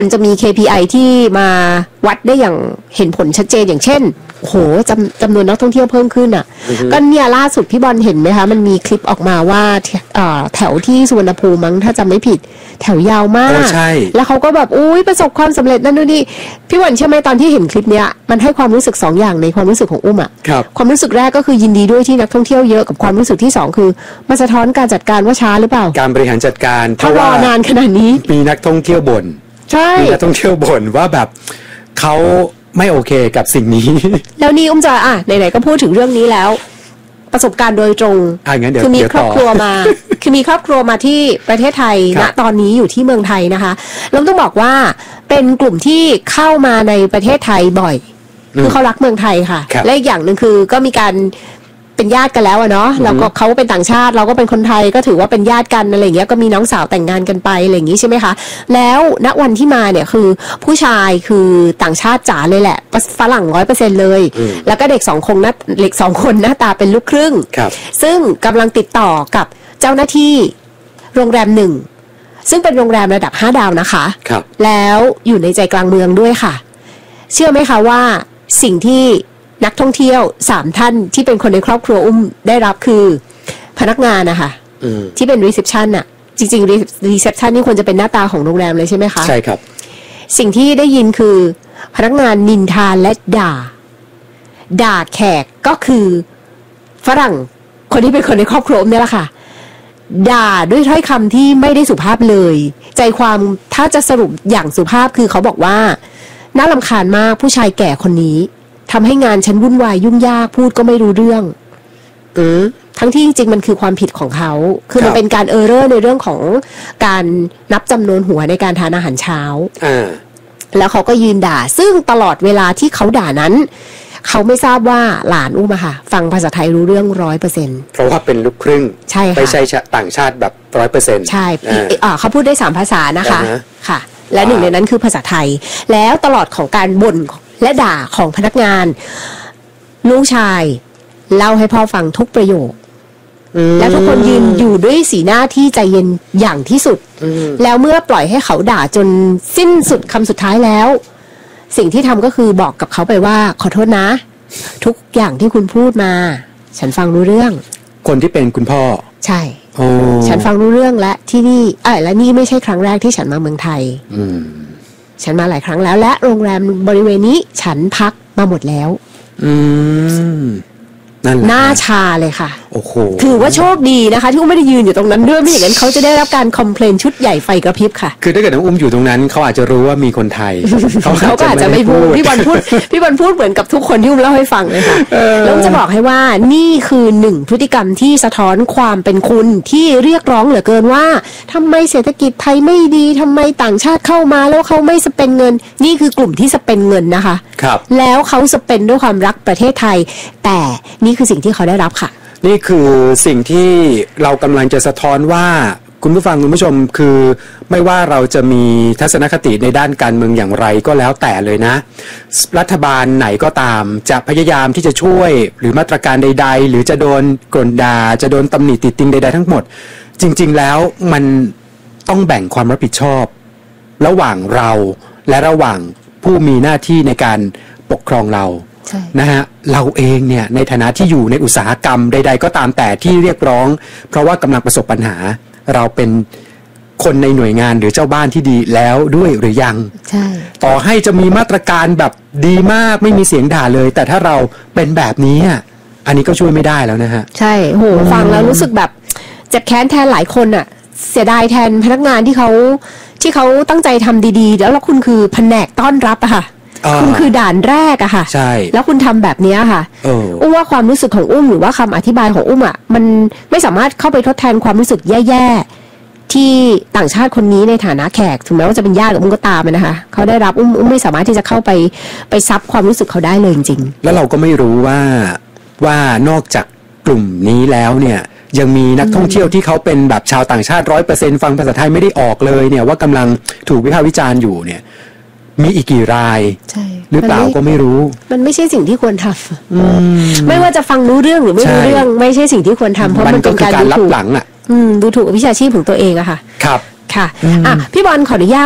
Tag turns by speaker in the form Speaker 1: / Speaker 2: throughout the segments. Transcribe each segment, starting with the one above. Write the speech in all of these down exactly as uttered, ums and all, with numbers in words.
Speaker 1: มันจะมี เค พี ไอ ที่มาวัดได้อย่างเห็นผลชัดเจนอย่างเช่นโหจำจำนวนนักท่องเที่ยวเพิ่มขึ้นอ่ะ mm-hmm. ก็เนี่ยล่าสุดพี่บอลเห็นไหมคะมันมีคลิปออกมาว่าแถวที่สุวรรณภูมิมั้งถ้าจำไม่ผิดแถวยาวมาก
Speaker 2: oh, ใช่
Speaker 1: แล้วเขาก็แบบอุ้ยประสบความสำเร็จนั่นนู่นนี่พี่บอลเชื่อไหมตอนที่เห็นคลิปเนี้ยมันให้ความรู้สึกสองอย่างในความรู้สึกของอุ้มอ่ะความรู้สึกแรกก็คือยินดีด้วยที่นักท่องเที่ยวเยอะกับความรู้สึกที่สองคือมาสะท้อนการจัดการว่าช้าหรือเปล่า
Speaker 2: การบริหารจัดการ
Speaker 1: เพราะว่านานขนาดนี้
Speaker 2: มีนักท่องเที่ยวบ่น
Speaker 1: ใช่
Speaker 2: มีนักท่องเที่ยวบ่นว่าแบบเขาไม่โอเคกับสิ่งนี้
Speaker 1: แล้วนี่อุ้มจะอ่ะไหนๆก็พูดถึงเรื่องนี้แล้วประสบการณ์โดยตรงคือมีครอบครัวมาคือมีครอบครัวมาที่ประเทศไทยณตอนนี้อยู่ที่เมืองไทยนะคะแล้วต้องบอกว่าเป็นกลุ่มที่เข้ามาในประเทศไทยบ่อยคือเขารักเมืองไทยค่ะและอีกอย่างหนึ่งคือก็มีการเป็นญาติกันแล้วอะเนาะแล้วก็เขาเป็นต่างชาติเราก็เป็นคนไทยก็ถือว่าเป็นญาติกันอะไรอย่างเงี้ยก็มีน้องสาวแต่งงานกันไปอะไรอย่างงี้ใช่ไหมคะแล้วณวันที่มาเนี่ยคือผู้ชายคือต่างชาติจ๋าเลยแหละฝรั่งร้อยเปอร์เซ็นต์เลยแล้วก็เด็กสองคนนะเด็กสองคนหน้าตาเป็นลูกครึ่งซึ่งกำลังติดต่อกับเจ้าหน้าที่โรงแรมหนึ่งซึ่งเป็นโรงแรมระดับห้าดาวนะคะแล้วอยู่ในใจกลางเมืองด้วยค่ะเชื่อไหมคะว่าสิ่งที่นักท่องเที่ยวสามท่านที่เป็นคนในครอบครัวอุ้มได้รับคือพนักงานนะคะที่เป็นรีเซพชันอะจริงๆรีเซพชันนี่ควรจะเป็นหน้าตาของโรงแรมเลยใช่ไหมคะ
Speaker 2: ใช่ครับ
Speaker 1: สิ่งที่ได้ยินคือพนักงานนินทาและด่าด่าแขกก็คือฝรั่งคนที่เป็นคนในครอบครัวอุ้มนี่แหละค่ะด่าด้วยถ้อยคำที่ไม่ได้สุภาพเลยใจความถ้าจะสรุปอย่างสุภาพคือเขาบอกว่าน่ารำคาญมากผู้ชายแก่คนนี้ทำให้งานฉันวุ่นวายยุ่งยากพูดก็ไม่รู้เรื่องเออทั้งที่จริงๆมันคือความผิดของเขาคือมันเป็นการเออร์เรอร์ในเรื่องของการนับจำนวนหัวในการทานอาหารเช้าอ่าแล้วเขาก็ยืนด่าซึ่งตลอดเวลาที่เขาด่านั้นเขาไม่ทราบว่าหลานอุ้มอะค่ะฟังภาษาไทยรู้เรื่องร้อยเปอร์เซ็นต์
Speaker 2: เพราะว่าเป็นลูกครึ่ง
Speaker 1: ใช่ค่ะ
Speaker 2: ไม่ใช่ต่างชาติแบบร้อยเปอร์เซ็นต์
Speaker 1: ใช่อ่าเขาพูดได้สามภาษานะคะค่ะและหนึ่งในนั้นคือภาษาไทยแล้วตลอดของการบ่นและด่าของพนักงานลูกชายเล่าให้พ่อฟังทุกประโยคแล้วทุกคนยืนอยู่ด้วยสีหน้าที่ใจเย็นอย่างที่สุดแล้วเมื่อปล่อยให้เขาด่าจนสิ้นสุดคำสุดท้ายแล้วสิ่งที่ทำก็คือบอกกับเขาไปว่าขอโทษนะทุกอย่างที่คุณพูดมาฉันฟังรู้เรื่อง
Speaker 2: คนที่เป็นคุณพ่อ
Speaker 1: ใช่ฉันฟังรู้เรื่องและที่นี่เออและนี่ไม่ใช่ครั้งแรกที่ฉันมาเมืองไทยฉันมาหลายครั้งแล้วและโรงแรมบริเวณนี้ฉันพักมาหมดแล้วอืมนั่นแหละหน้าชาเลยค่ะ
Speaker 2: โอ้โห
Speaker 1: ถือว่าโชคดีนะคะที่อุ้มไม่ได้ยืนอยู่ตรงนั้นด้วยไม่อย่างนั้นเขาจะได้รับการคอมเพลนชุดใหญ่ไฟกระพริบค่ะ
Speaker 2: คือถ้าเกิดน้องอุ้มอยู่ตรงนั้นเขาอาจจะรู้ว่ามีคนไทย
Speaker 1: เขาก็อาจจะไม่พูดพี่บอลพูดพี่บอลพูดเหมือนกับทุกคนที่อุ้มเล่าให้ฟังเลยค่ะแล้วจะบอกให้ว่านี่คือหนึ่งพฤติกรรมที่สะท้อนความเป็นคุณที่เรียกร้องเหลือเกินว่าทำไมเศรษฐกิจไทยไม่ดีทำไมต่างชาติเข้ามาแล้วเขาไม่สเปนเงินนี่คือกลุ่มที่สเปนเงินนะคะ
Speaker 2: ครับ
Speaker 1: แล้วเขาสเปนด้วยความรักประเทศไทยแต่นี่คือสิ่งที่เขาได้รับค่ะ
Speaker 2: นี่คือสิ่งที่เรากำลังจะสะท้อนว่าคุณผู้ฟังคุณผู้ชมคือไม่ว่าเราจะมีทัศนคติในด้านการเมืองอย่างไรก็แล้วแต่เลยนะรัฐบาลไหนก็ตามจะพยายามที่จะช่วยหรือมาตรการใดๆหรือจะโดนกลด่าจะโดนตำหนิติติงใดๆทั้งหมดจริงๆแล้วมันต้องแบ่งความรับผิดชอบระหว่างเราและระหว่างผู้มีหน้าที่ในการปกครองเรานะฮะเราเองเนี่ยในฐานะที่อยู่ในอุตสาหกรรมใดๆก็ตามแต่ที่เรียกร้องเพราะว่ากำลังประสบปัญหาเราเป็นคนในหน่วยงานหรือเจ้าบ้านที่ดีแล้วด้วยหรือยัง
Speaker 1: ใช่
Speaker 2: ต่อให้จะมีมาตรการแบบดีมากไม่มีเสียงด่าเลยแต่ถ้าเราเป็นแบบนี้อันนี้ก็ช่วยไม่ได้แล้วนะฮะ
Speaker 1: ใช่โหฟังแล้วรู้สึกแบบเจ็บแค้นแทนหลายคนอ่ะเสียดายแทนพนักงานที่เขาที่เขาตั้งใจทำดีๆแล้วแล้วคุณคือแผนกต้อนรับอะค่ะคุณคือด่านแรกอะค่ะ
Speaker 2: ใช่
Speaker 1: แล้วคุณทำแบบนี้ค่ะอุ้มว่าความรู้สึกของอุ้มหรือว่าคำอธิบายของอุ้มอะมันไม่สามารถเข้าไปทดแทนความรู้สึกแย่ๆที่ต่างชาติคนนี้ในฐานะแขกถึงแม้ว่าจะเป็นญาติกับอุ้มก็ตามนะคะเขาได้รับอุ้มอุ้มไม่สามารถที่จะเข้าไปไปซับความรู้สึกเขาได้เลยจริง
Speaker 2: ๆแล้วเราก็ไม่รู้ว่าว่านอกจากกลุ่มนี้แล้วเนี่ยยังมีนักท่องเที่ยวที่เขาเป็นแบบชาวต่างชาติร้อยเปอร์เซ็นต์ฟังภาษาไทยไม่ได้ออกเลยเนี่ยว่ากำลังถูกวิพากษ์วิจารณ์อยู่เนี่ยมีอีกกี่รายหรือเปล่าก็ไม่รู้
Speaker 1: มันไม่ใช่สิ่งที่ควรทำไม่ว่าจะฟังรู้เรื่องหรือไม่รู้เรื่องไม่ใช่สิ่งที่ควรทำเพราะมันเป็นการ
Speaker 2: รับหลังอ่ะ
Speaker 1: ดูถูกวิชาชีพของตัวเองอะค่ะ
Speaker 2: ครับ
Speaker 1: ค่ะอ่ะพี่บอลขออนุญาต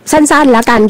Speaker 1: สั้นๆแล้วกัน